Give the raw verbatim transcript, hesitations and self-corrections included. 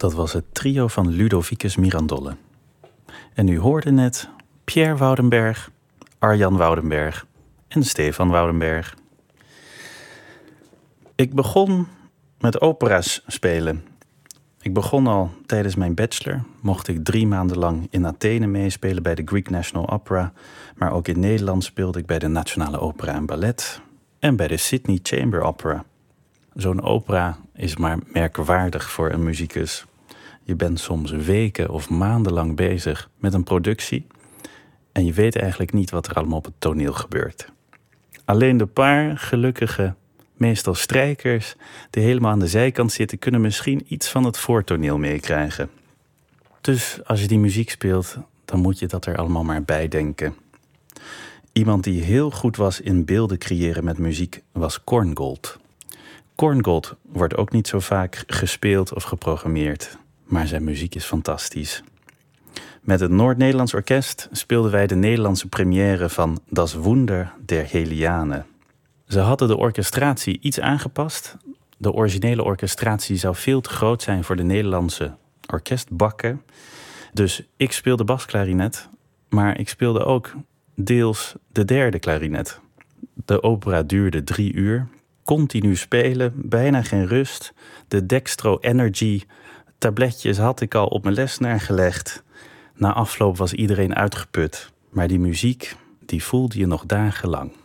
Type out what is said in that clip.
Dat was het trio van Ludovicus Mirandolle. En u hoorde net Pierre Woudenberg, Arjan Woudenberg en Stefan Woudenberg. Ik begon met opera's spelen. Ik begon al tijdens mijn bachelor. Mocht ik drie maanden lang in Athene meespelen bij de Greek National Opera. Maar ook in Nederland speelde ik bij de Nationale Opera en Ballet. En bij de Sydney Chamber Opera. Zo'n opera is maar merkwaardig voor een muzikus. Je bent soms weken of maanden lang bezig met een productie. En je weet eigenlijk niet wat er allemaal op het toneel gebeurt. Alleen de paar gelukkige, meestal strijkers, die helemaal aan de zijkant zitten, kunnen misschien iets van het voortoneel meekrijgen. Dus als je die muziek speelt, dan moet je dat er allemaal maar bij denken. Iemand die heel goed was in beelden creëren met muziek was Korngold. Korngold wordt ook niet zo vaak gespeeld of geprogrammeerd, maar zijn muziek is fantastisch. Met het Noord-Nederlands Orkest speelden wij de Nederlandse première van Das Wunder der Heliane. Ze hadden de orchestratie iets aangepast. De originele orchestratie zou veel te groot zijn voor de Nederlandse orkestbakken. Dus ik speelde basklarinet, maar ik speelde ook deels de derde klarinet. De opera duurde drie uur. Continu spelen, bijna geen rust. De Dextro Energy tabletjes had ik al op mijn lesnaar gelegd. Na afloop was iedereen uitgeput. Maar die muziek, die voelde je nog dagenlang.